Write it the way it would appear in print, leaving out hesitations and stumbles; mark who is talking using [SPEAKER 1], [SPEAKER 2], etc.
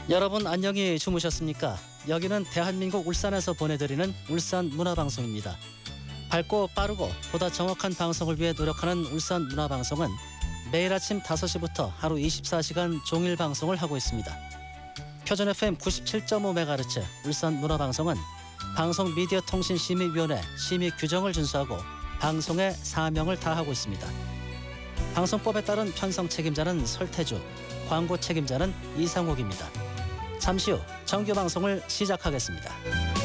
[SPEAKER 1] 여러분 안녕히 주무셨습니까? 여기는 대한민국 울산에서 보내드리는 울산문화방송입니다. 밝고 빠르고 보다 정확한 방송을 위해 노력하는 울산문화방송은 매일 아침 5시부터 하루 24시간 종일 방송을 하고 있습니다. 표준 FM 97.5MHz 울산문화방송은 방송미디어통신심의위원회 심의 규정을 준수하고 방송의 사명을 다하고 있습니다. 방송법에 따른 편성 책임자는 설태주, 광고 책임자는 이상욱입니다. 잠시 후 정규 방송을 시작하겠습니다.